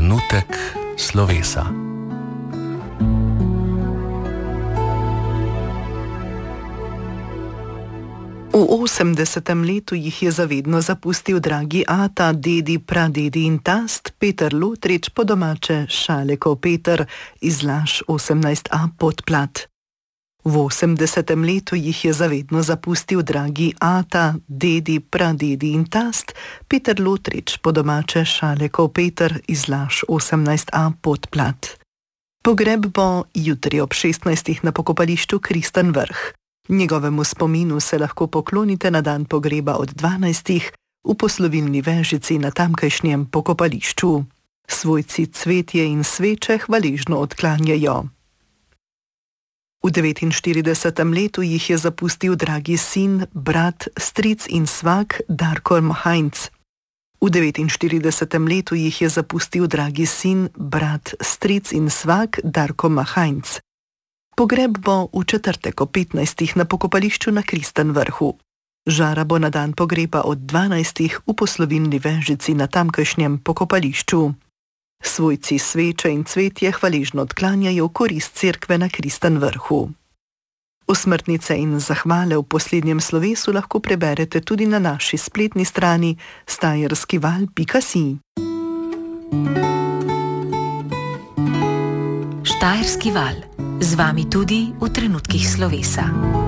Trenutek slovesa. V 80. letu jih je zavedno zapustil dragi ata, dedi, pradedi in tast Peter Lotrič, po domače Šalekov Peter iz Laž 18a Podplat. V 80. letu jih je zavedno zapustil dragi ata, dedi, pradedi in tast Peter Lotrič, po domače Šalekov Peter iz Laž 18a Podplat. Pogreb bo jutri ob 16. na pokopališču Kristan Vrh. Njegovemu spominu se lahko poklonite na dan pogreba od 12. v poslovilni vežici na tamkajšnjem pokopališču. Svojci cvetje in sveče hvaležno odklanjajo. V 49. letu jih je zapustil dragi sin, brat, stric in svak Darko Heinz. V 49. letu jih je zapustil dragi sin, brat, stric in svak Darko Heinz. Pogreb bo v četrtek ob 15. na pokopališču na Kristan Vrhu. Žara bo na dan pogreba od 12. v poslovilni vežici na tamkajšnjem pokopališču. Svojci sveče in cvetje hvaležno odklanjajo v korist cerkve na Kristan Vrhu. Osmrtnice in zahvale v poslednjem slovesu lahko preberete tudi na naši spletni strani štajerskival.si. Štajerski val. Z vami tudi v trenutkih slovesa.